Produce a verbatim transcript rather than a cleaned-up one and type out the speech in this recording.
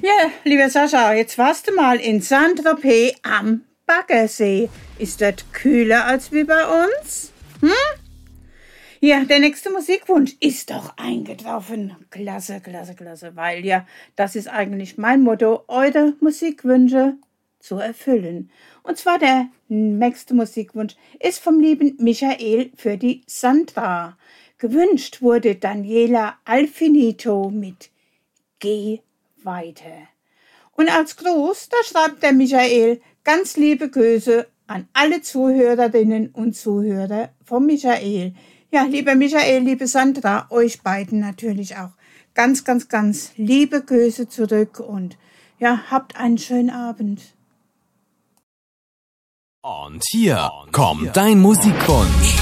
Ja, lieber Sascha, jetzt warst du mal in Saint-Tropez am Baggersee. Ist das kühler als wie bei uns? Hm? Ja, der nächste Musikwunsch ist doch eingetroffen. Klasse, klasse, klasse, weil ja, das ist eigentlich mein Motto, eure Musikwünsche zu erfüllen. Und zwar der nächste Musikwunsch ist vom lieben Michael für die Sandra. Gewünscht wurde Daniela Alfinito mit Geh weiter. Und als Gruß, da schreibt der Michael ganz liebe Grüße an alle Zuhörerinnen und Zuhörer von Michael. Ja, lieber Michael, liebe Sandra, euch beiden natürlich auch ganz, ganz, ganz liebe Grüße zurück und ja, habt einen schönen Abend. Und hier kommt dein Musikwunsch.